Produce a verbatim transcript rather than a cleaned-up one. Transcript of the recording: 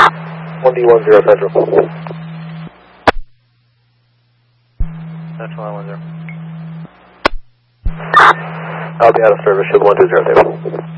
one D one zero Central. Central nine one zero. I'll be out of service, shield one two zero table.